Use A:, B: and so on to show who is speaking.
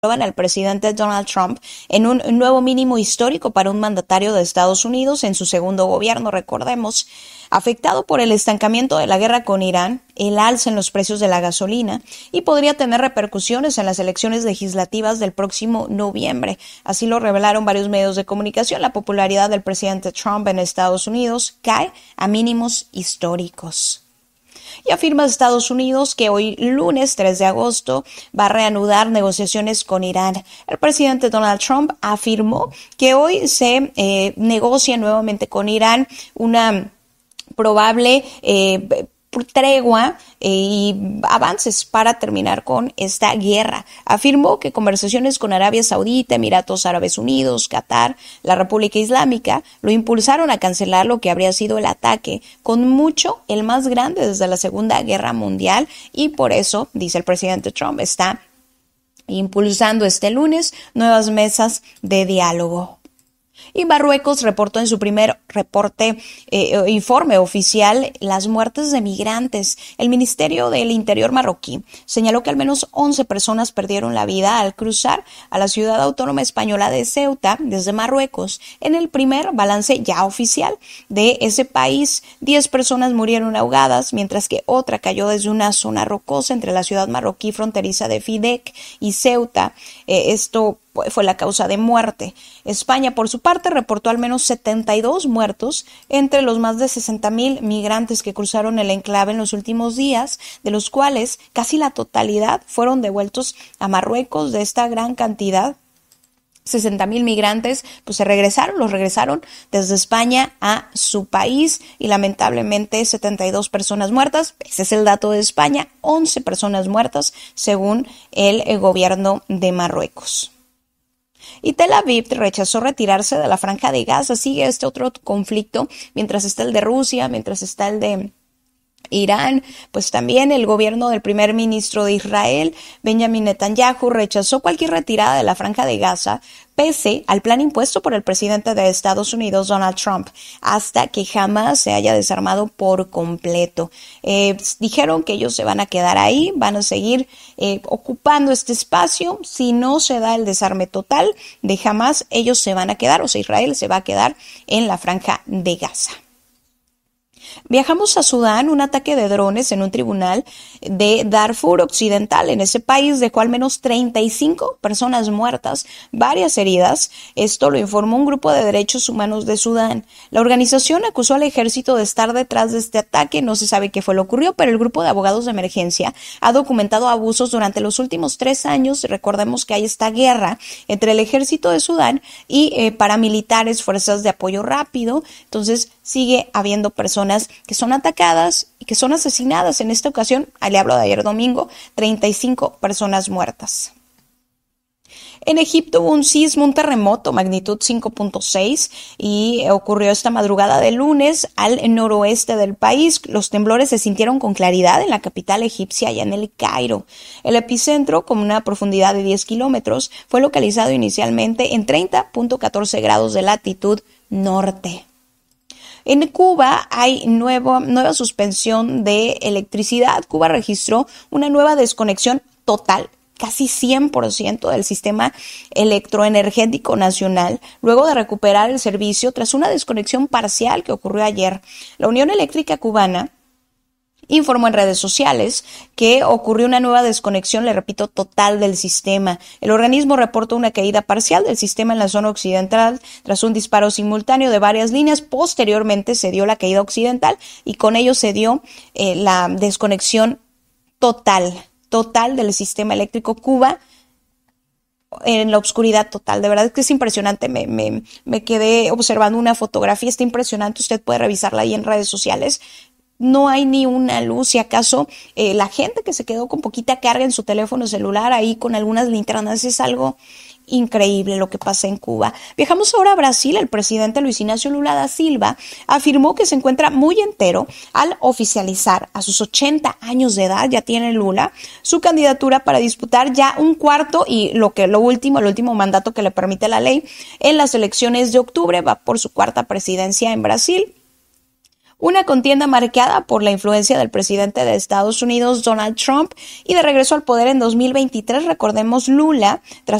A: al presidente Donald Trump en un nuevo mínimo histórico para un mandatario de Estados Unidos en su segundo gobierno. Recordemos, afectado por el estancamiento de la guerra con Irán, el alza en los precios de la gasolina y podría tener repercusiones en las elecciones legislativas del próximo noviembre. Así lo revelaron varios medios de comunicación. La popularidad del presidente Trump en Estados Unidos cae a mínimos históricos. Y afirma Estados Unidos que hoy, lunes 3 de agosto, va a reanudar negociaciones con Irán. El presidente Donald Trump afirmó que hoy se negocia nuevamente con Irán una probable tregua y avances para terminar con esta guerra. Afirmó que conversaciones con Arabia Saudita, Emiratos Árabes Unidos, Qatar, la República Islámica lo impulsaron a cancelar lo que habría sido el ataque, con mucho el más grande desde la Segunda Guerra Mundial, y por eso, dice el presidente Trump, está impulsando este lunes nuevas mesas de diálogo. Y Marruecos reportó en su primer informe oficial las muertes de migrantes. El Ministerio del Interior marroquí señaló que al menos 11 personas perdieron la vida al cruzar a la ciudad autónoma española de Ceuta desde Marruecos. En el primer balance ya oficial de ese país, 10 personas murieron ahogadas, mientras que otra cayó desde una zona rocosa entre la ciudad marroquí fronteriza de Fidek y Ceuta. Esto fue la causa de muerte. España, por su parte, reportó al menos 72 muertos entre los más de 60,000 migrantes que cruzaron el enclave en los últimos días, de los cuales casi la totalidad fueron devueltos a Marruecos. De esta gran cantidad, 60,000 migrantes los regresaron desde España a su país, y lamentablemente 72 personas muertas. Ese es el dato de España, 11 personas muertas según el gobierno de Marruecos. Y Tel Aviv rechazó retirarse de la Franja de Gaza. Sigue este otro conflicto, mientras está el de Rusia, mientras está el de Irán, pues también el gobierno del primer ministro de Israel, Benjamin Netanyahu, rechazó cualquier retirada de la Franja de Gaza, pese al plan impuesto por el presidente de Estados Unidos, Donald Trump, hasta que jamás se haya desarmado por completo. Dijeron que ellos se van a quedar ahí, van a seguir ocupando este espacio. Si no se da el desarme total de Hamás, ellos se van a quedar, o sea, Israel se va a quedar en la Franja de Gaza. Viajamos a Sudán. Un ataque de drones en un tribunal de Darfur Occidental. En ese país dejó al menos 35 personas muertas, varias heridas. Esto lo informó un grupo de derechos humanos de Sudán. La organización acusó al ejército de estar detrás de este ataque. No se sabe qué fue lo que ocurrió, pero el grupo de abogados de emergencia ha documentado abusos durante los últimos 3 años. Recordemos que hay esta guerra entre el ejército de Sudán y paramilitares, fuerzas de apoyo rápido. Entonces sigue habiendo personas que son atacadas y que son asesinadas. En esta ocasión, le hablo de ayer domingo, 35 personas muertas. En Egipto hubo un sismo, un terremoto, magnitud 5.6, y ocurrió esta madrugada de lunes al noroeste del país. Los temblores se sintieron con claridad en la capital egipcia y en el Cairo. El epicentro, con una profundidad de 10 kilómetros, fue localizado inicialmente en 30.14 grados de latitud norte. En Cuba hay nueva suspensión de electricidad. Cuba registró una nueva desconexión total, casi 100% del sistema electroenergético nacional, luego de recuperar el servicio tras una desconexión parcial que ocurrió ayer. La Unión Eléctrica Cubana informó en redes sociales que ocurrió una nueva desconexión, le repito, total del sistema. El organismo reportó una caída parcial del sistema en la zona occidental tras un disparo simultáneo de varias líneas. Posteriormente se dio la caída occidental y con ello se dio la desconexión total del sistema eléctrico. Cuba en la oscuridad total. De verdad que es impresionante. Me quedé observando una fotografía, está impresionante. Usted puede revisarla ahí en redes sociales. No hay ni una luz. Si acaso la gente que se quedó con poquita carga en su teléfono celular ahí con algunas linternas, es algo increíble lo que pasa en Cuba. Viajamos ahora a Brasil. El presidente Luis Ignacio Lula da Silva afirmó que se encuentra muy entero al oficializar a sus 80 años de edad, ya tiene Lula, su candidatura para disputar ya un cuarto y el último mandato que le permite la ley en las elecciones de octubre. Va por su 4ª presidencia en Brasil. Una contienda marcada por la influencia del presidente de Estados Unidos, Donald Trump, y de regreso al poder en 2023, recordemos Lula, tras